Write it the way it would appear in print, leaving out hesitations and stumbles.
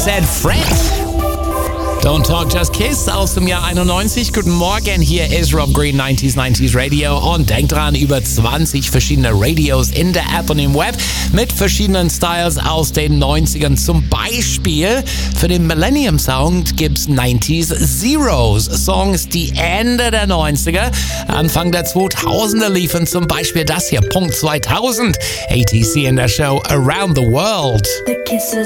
Said Fred. Don't Talk, Just Kiss aus dem Jahr 91. Guten Morgen, hier ist Rob Green, 90s Radio. Und denkt dran, über 20 verschiedene Radios in der App und im Web mit verschiedenen Styles aus den 90ern. Zum Beispiel für den Millennium Sound gibt's 90s Zeros. Songs, die Ende der 90er, Anfang der 2000er liefen. Zum Beispiel das hier, Punkt 2000. ATC in der Show Around the World.